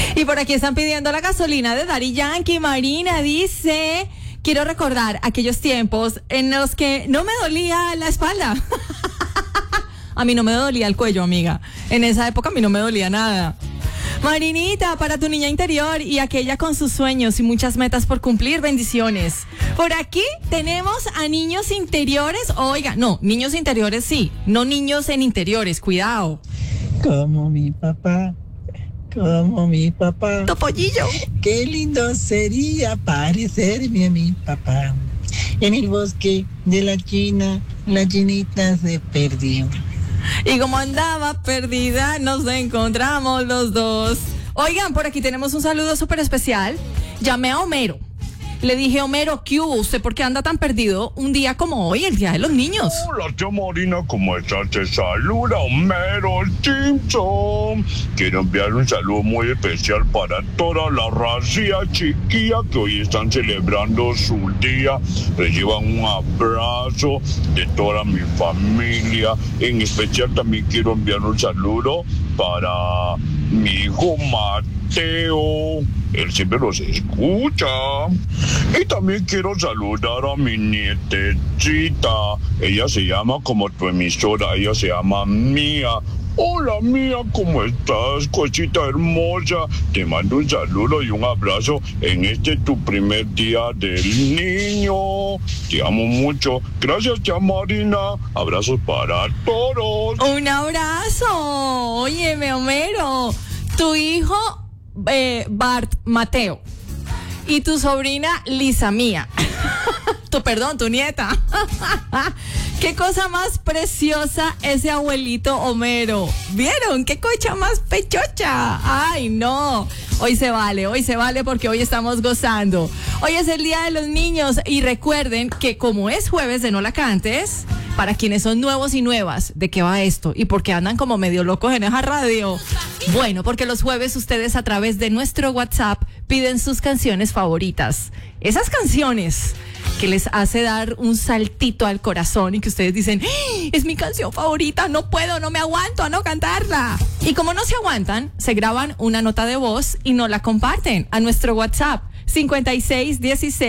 Y por aquí están pidiendo la gasolina de Daddy Yankee. Marina dice: quiero recordar aquellos tiempos en los que no me dolía la espalda. A mí no me dolía el cuello, amiga. En esa época a mí no me dolía nada. Marinita, para tu niña interior y aquella con sus sueños y muchas metas por cumplir, bendiciones. Por aquí tenemos a niños interiores. Oiga, no, niños interiores sí, no niños en interiores, cuidado. Como mi papá. Topollillo. Qué lindo sería parecerme a mi papá. En el bosque de la chinita se perdió. Y como andaba perdida, nos encontramos los dos. Oigan, por aquí tenemos un saludo súper especial. Llamé a Homero. Le dije: Homero, ¿qué hubo? ¿Usted por qué anda tan perdido un día como hoy, el Día de los Niños? Hola, tía Marina, ¿cómo estás? Te saluda Homero Simpson. Quiero enviar un saludo muy especial para toda la racia chiquilla que hoy están celebrando su día. Reciban un abrazo de toda mi familia. En especial también quiero enviar un saludo para mi hijo Mateo. Él siempre los escucha. Y también quiero saludar a mi nietecita. Ella se llama como tu emisora, ella se llama Mía. Hola Mía, ¿cómo estás, cosita hermosa? Te mando un saludo y un abrazo en este tu primer día del niño. Te amo mucho. Gracias, tía Marina. Abrazos para todos. Un abrazo. Óyeme, Homero. Tu hijo Bart Mateo y tu sobrina Lisa Mía. Tu nieta. Qué cosa más preciosa ese abuelito Homero. ¿Vieron? Qué cocha más pechocha. Ay, no. Hoy se vale porque hoy estamos gozando. Hoy es el Día de los Niños y recuerden que como es jueves de No La Cantes, para quienes son nuevos y nuevas, ¿de qué va esto? ¿Y por qué andan como medio locos en esa radio? Bueno, porque los jueves ustedes a través de nuestro WhatsApp piden sus canciones favoritas. Esas canciones que les hace dar un saltito al corazón y que ustedes dicen: es mi canción favorita, no puedo, no me aguanto a no cantarla. Y como no se aguantan, se graban una nota de voz y no la comparten a nuestro WhatsApp 5616